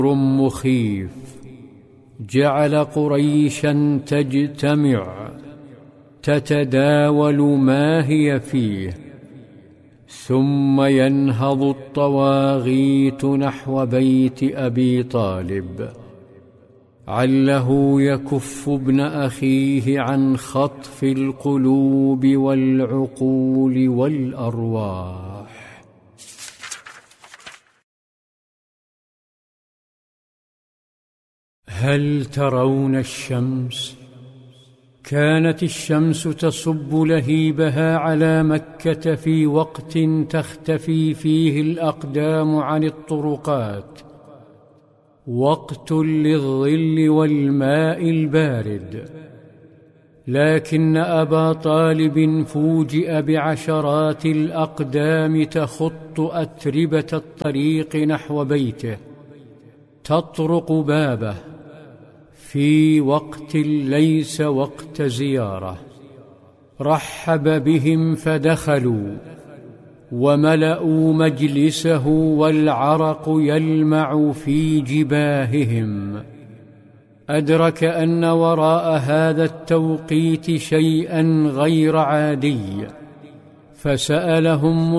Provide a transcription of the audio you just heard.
مخيف جعل قريشا تجتمع تتداول ما هي فيه، ثم ينهض الطواغيت نحو بيت أبي طالب عله يكف ابن أخيه عن خطف القلوب والعقول والأرواح. هل ترون الشمس؟ كانت الشمس تصب لهيبها على مكة في وقت تختفي فيه الأقدام عن الطرقات، وقت للظل والماء البارد، لكن أبا طالب فوجئ بعشرات الأقدام تخط أتربة الطريق نحو بيته، تطرق بابه في وقت ليس وقت زيارة. رحب بهم فدخلوا وملأوا مجلسه والعرق يلمع في جباههم. أدرك أن وراء هذا التوقيت شيئا غير عادي، فسألهم